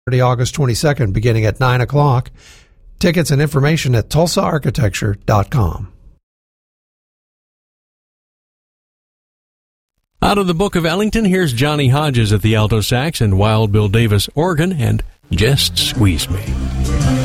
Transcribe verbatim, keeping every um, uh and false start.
August twenty-second, beginning at nine o'clock. Tickets and information at tulsa architecture dot com. Out of the Book of Ellington, here's Johnny Hodges at the alto sax and Wild Bill Davis organ and Just Squeeze Me.